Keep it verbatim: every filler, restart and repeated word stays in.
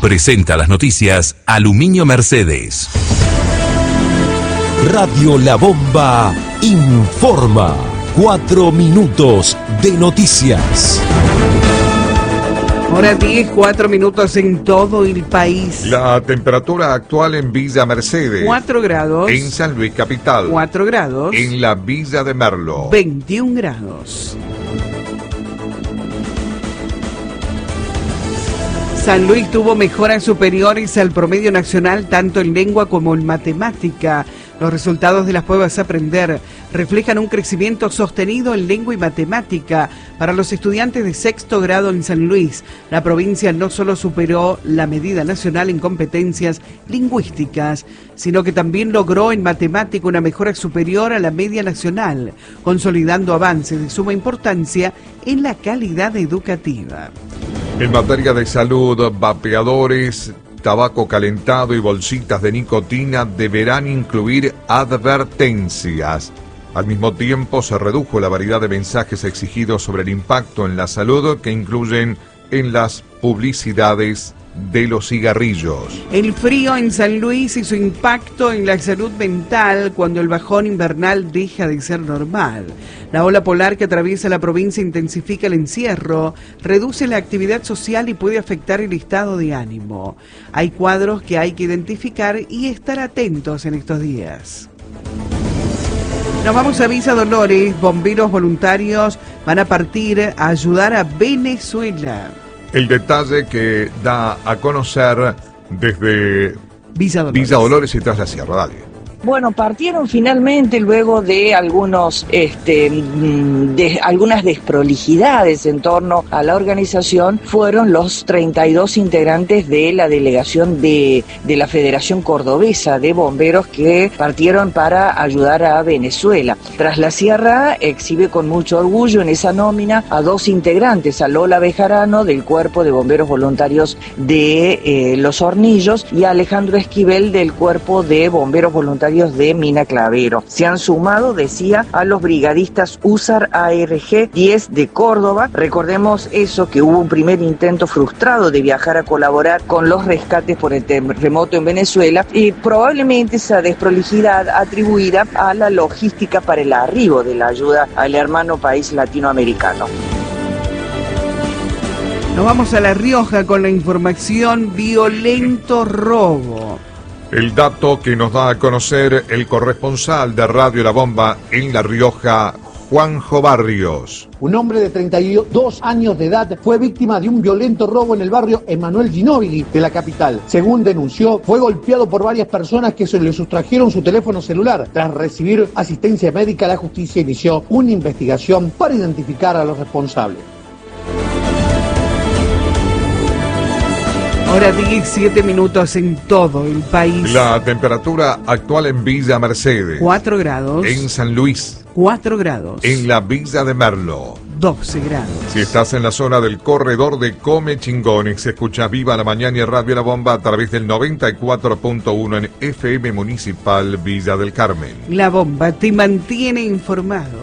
Presenta las noticias Aluminio Mercedes. Radio La Bomba informa. Cuatro minutos de noticias. Hora diez, cuatro minutos en todo el país. La temperatura actual en Villa Mercedes. cuatro grados. En San Luis Capital. cuatro grados. En la Villa de Merlo. veintiún grados. San Luis tuvo mejoras superiores al promedio nacional tanto en lengua como en matemática. Los resultados de las pruebas Aprender reflejan un crecimiento sostenido en lengua y matemática para los estudiantes de sexto grado en San Luis. La provincia no solo superó la medida nacional en competencias lingüísticas, sino que también logró en matemática una mejora superior a la media nacional, consolidando avances de suma importancia en la calidad educativa. En materia de salud, vapeadores, tabaco calentado y bolsitas de nicotina deberán incluir advertencias. Al mismo tiempo, se redujo la variedad de mensajes exigidos sobre el impacto en la salud que incluyen en las publicidades de los cigarrillos. El frío en San Luis y su impacto en la salud mental cuando el bajón invernal deja de ser normal. La ola polar que atraviesa la provincia intensifica el encierro, reduce la actividad social y puede afectar el estado de ánimo. Hay cuadros que hay que identificar y estar atentos en estos días. Nos vamos a Villa Dolores. Bomberos voluntarios van a partir a ayudar a Venezuela. El detalle que da a conocer desde Villa Dolores, Villa Dolores y tras la Sierra. Dale. Bueno, partieron finalmente luego de algunos, este, de algunas desprolijidades en torno a la organización. Fueron los treinta y dos integrantes de la delegación de, de la Federación Cordobesa de Bomberos que partieron para ayudar a Venezuela. Tras la Sierra exhibe con mucho orgullo en esa nómina a dos integrantes, a Lola Bejarano del Cuerpo de Bomberos Voluntarios de eh, Los Hornillos y a Alejandro Esquivel del Cuerpo de Bomberos Voluntarios de Mina Clavero. Se han sumado, decía, a los brigadistas USAR A R G diez de Córdoba. Recordemos eso, que hubo un primer intento frustrado de viajar a colaborar con los rescates por el terremoto en Venezuela y probablemente esa desprolijidad atribuida a la logística para el arribo de la ayuda al hermano país latinoamericano. Nos vamos a La Rioja con la información violento robo. El dato que nos da a conocer el corresponsal de Radio La Bomba en La Rioja, Juanjo Barrios. Un hombre de treinta y dos años de edad fue víctima de un violento robo en el barrio Emanuel Ginóbili de la capital. Según denunció, fue golpeado por varias personas que se le sustrajeron su teléfono celular. Tras recibir asistencia médica, la justicia inició una investigación para identificar a los responsables. Hora diecisiete minutos en todo el país. La temperatura actual en Villa Mercedes. cuatro grados. En San Luis. cuatro grados. En la Villa de Merlo. doce grados. Si estás en la zona del corredor de Come Chingones, escucha Viva la Mañana y Radio La Bomba a través del noventa y cuatro punto uno en F M Municipal Villa del Carmen. La Bomba te mantiene informado.